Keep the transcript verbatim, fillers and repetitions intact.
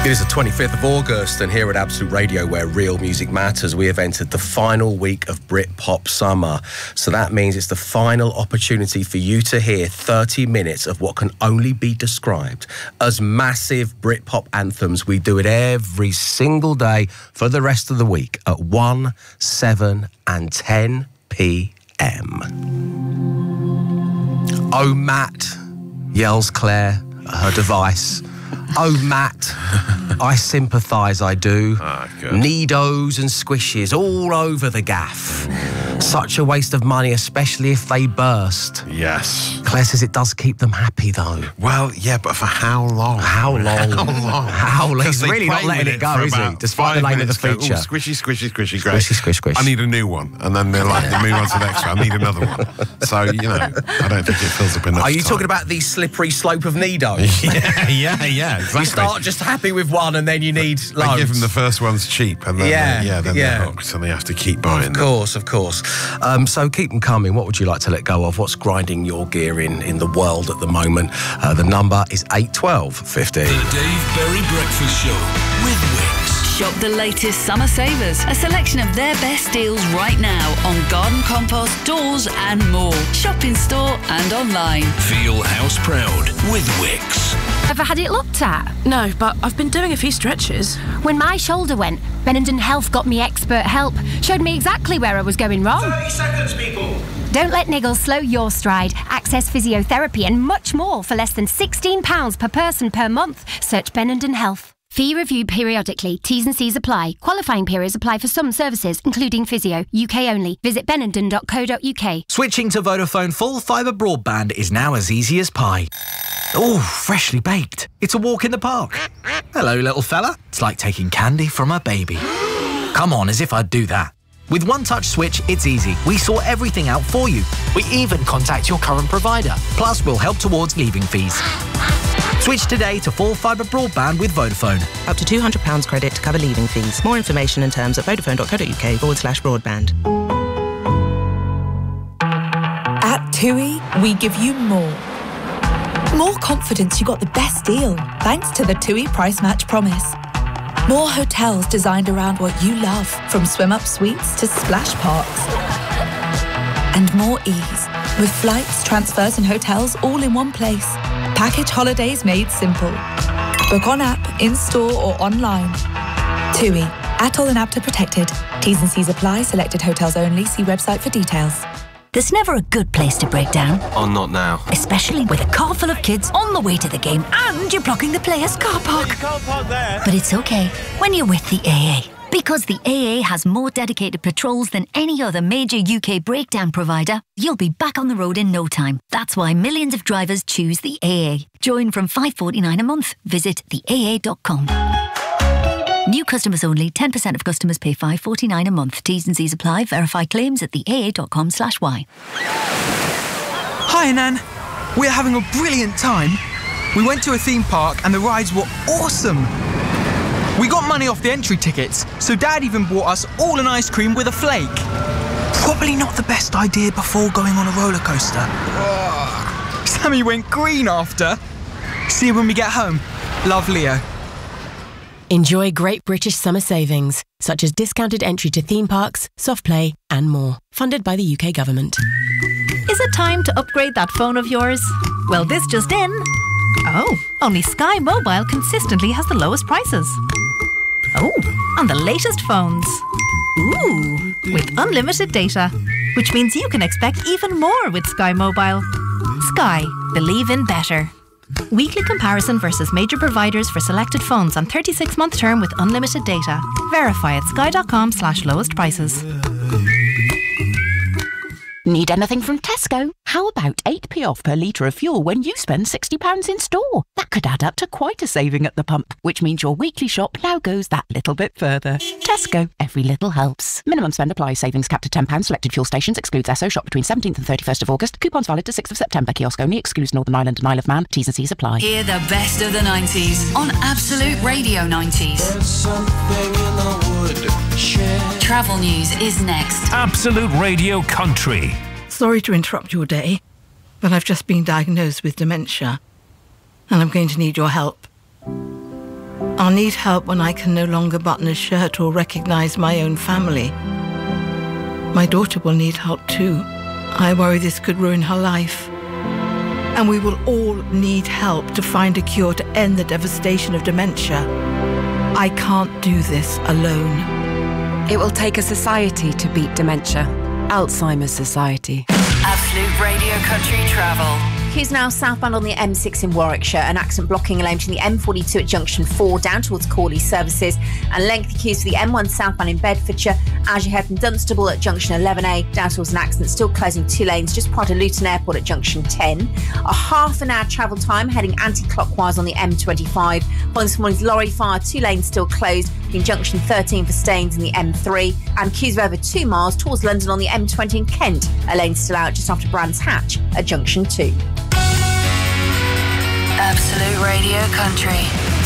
It is the twenty-fifth of August, and here at Absolute Radio, where real music matters, we have entered the final week of Britpop Summer. So that means it's the final opportunity for you to hear thirty minutes of what can only be described as massive Britpop anthems. We do it every single day for the rest of the week at one, seven and ten p m. Oh, Matt, yells Claire at her device. Oh, Matt, I sympathise, I do. Ah, good. Needos and squishes all over the gaff. Such a waste of money, especially if they burst. Yes. Claire says it does keep them happy, though. Well, yeah, but for how long? How long? How long? How long? He's they really not play letting with it go, for is he? about Despite the five name of the minutes, go, feature. "Ooh, squishy, squishy, squishy, great. Squishy, squish, squish. I need a new one. And then they're like, they move on to the next one. I need another one. So, you know, I don't think it fills up enough Are you time. talking about the slippery slope of Needos? yeah, yeah, yeah, exactly. You start just happy with one and then you need loads. They give them the first one's cheap and then, Yeah, yeah, then yeah. they're hooked and they have to keep buying Of them. course, of course. Um, so keep them coming. What would you like to let go of? What's grinding your gear in, in the world at the moment? Uh, the number is eight twelve fifty. The Dave Berry Breakfast Show with Wix. Shop the latest summer savers, a selection of their best deals right now on garden compost, doors and more. Shop in store and online. Feel house proud with Wix. Ever had it looked at? No, but I've been doing a few stretches. When my shoulder went, Benenden Health got me expert help, showed me exactly where I was going wrong. thirty seconds, people. Don't let niggles slow your stride. Access physiotherapy and much more for less than sixteen pounds per person per month. Search Benenden Health. Fee reviewed periodically. T's and C's apply. Qualifying periods apply for some services, including physio. U K only. Visit benenden dot co dot U K. Switching to Vodafone full fibre broadband is now as easy as pie. Oh, freshly baked. It's a walk in the park. Hello, little fella. It's like taking candy from a baby. Come on, as if I'd do that. With One Touch Switch, it's easy. We sort everything out for you. We even contact your current provider. Plus, we'll help towards leaving fees. Switch today to full fibre broadband with Vodafone. Up to two hundred pounds credit to cover leaving fees. More information and terms at vodafone dot co dot U K forward slash broadband. At TUI, we give you more. More confidence you got the best deal, thanks to the TUI Price Match Promise. More hotels designed around what you love, from swim-up suites to splash parks. And more ease, with flights, transfers and hotels all in one place. Package holidays made simple. Book on app, in-store or online. TUI. Atoll and A B T A protected. T's and C's apply. Selected hotels only. See website for details. There's never a good place to break down. Oh, not now. Especially with a car full of kids on the way to the game and you're blocking the players' car park. Can't park there. But it's okay when you're with the A A. Because the A A has more dedicated patrols than any other major U K breakdown provider, you'll be back on the road in no time. That's why millions of drivers choose the A A. Join from five pounds forty-nine a month. Visit the A A dot com. New customers only. ten percent of customers pay five pounds forty-nine a month. T's and C's apply. Verify claims at the A A dot com slash Y. Hi, Nan. We're having a brilliant time. We went to a theme park and the rides were awesome. We got money off the entry tickets, so Dad even bought us all an ice cream with a flake. Probably not the best idea before going on a roller coaster. Oh, Sammy went green after. See you when we get home. Love, Leo. Enjoy great British summer savings, such as discounted entry to theme parks, soft play and more. Funded by the U K government. Is it time to upgrade that phone of yours? Well, this just in. Oh, only Sky Mobile consistently has the lowest prices. Oh, on the latest phones. Ooh, with unlimited data, which means you can expect even more with Sky Mobile. Sky, believe in better. Weekly comparison versus major providers for selected phones on thirty-six month term with unlimited data. Verify at sky dot com slash lowest prices. Need anything from Tesco? How about eight p off per litre of fuel when you spend sixty pounds in store? That could add up to quite a saving at the pump, which means your weekly shop now goes that little bit further. Tesco, every little helps. Minimum spend applies. Savings capped at ten pounds. Selected fuel stations. Excludes Esso. Shop between seventeenth and thirty-first of August. Coupons valid to sixth of September. Kiosk only. Excludes Northern Ireland and Isle of Man. T's and C's apply. Hear the best of the nineties on Absolute Radio nineties. Travel news is next. Absolute Radio Country. Sorry to interrupt your day, but I've just been diagnosed with dementia, and I'm going to need your help. I'll need help when I can no longer button a shirt or recognise my own family. My daughter will need help too. I worry this could ruin her life. And we will all need help to find a cure to end the devastation of dementia. I can't do this alone. It will take a society to beat dementia. Alzheimer's Society. Absolute Radio Country Travel. Queues now southbound on the M six in Warwickshire. An accident blocking a lane between the M forty-two at junction four down towards Corley services, and lengthy queues for the M one southbound in Bedfordshire as you head from Dunstable at junction eleven A down towards an accident still closing two lanes just prior to Luton Airport at junction ten. A half an hour travel time heading anti-clockwise on the M twenty-five. Following this morning's lorry fire, two lanes still closed between junction thirteen for Staines and the M three, and queues of over two miles towards London on the M twenty in Kent. A lane still out just after Brands Hatch at junction two. Absolute Radio Country.